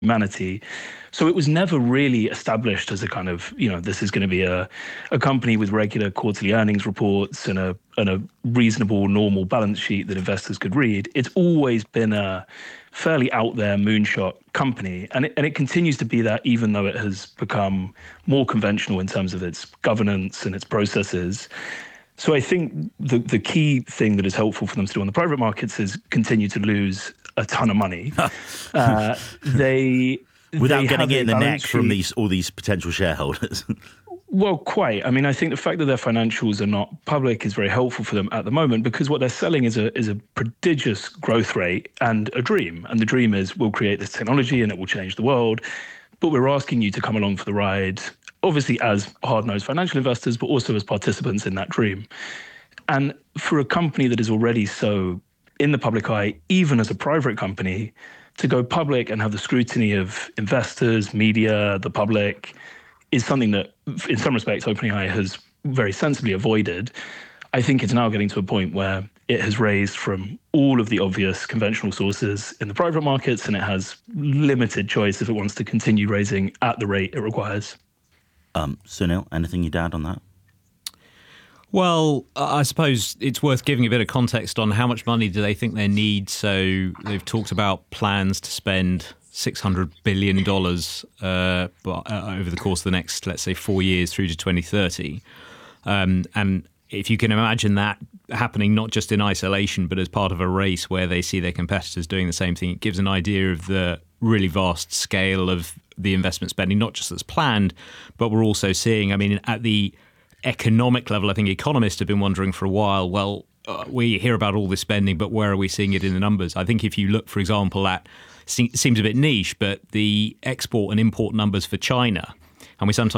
humanity. So it was never really established as a kind of, this is going to be a company with regular quarterly earnings reports and a reasonable, normal balance sheet that investors could read. It's always been a fairly out there moonshot company. And it continues to be that, even though it has become more conventional in terms of its governance and its processes. So I think the key thing that is helpful for them to do on the private markets is continue to lose a ton of money. Without getting it in the neck from all these potential shareholders. Well, quite. I mean, I think the fact that their financials are not public is very helpful for them at the moment, because what they're selling is a prodigious growth rate and a dream. And the dream is, we'll create this technology and it will change the world, but we're asking you to come along for the ride, obviously as hard-nosed financial investors, but also as participants in that dream. And for a company that is already so in the public eye, even as a private company, to go public and have the scrutiny of investors, media, the public, is something that, in some respects, OpenAI has very sensibly avoided. I think it's now getting to a point where it has raised from all of the obvious conventional sources in the private markets, and it has limited choice if it wants to continue raising at the rate it requires. Sunil, anything you'd add on that? Well, I suppose it's worth giving a bit of context on how much money do they think they need. So they've talked about plans to spend $600 billion over the course of the next, let's say, 4 years through to 2030. And if you can imagine that happening not just in isolation, but as part of a race where they see their competitors doing the same thing, it gives an idea of the really vast scale of the investment spending, not just that's planned, but we're also seeing, I mean, at the economic level, I think economists have been wondering for a while, well, we hear about all this spending, but where are we seeing it in the numbers? I think if you look, for example, at, seems a bit niche, but the export and import numbers for China, and we sometimes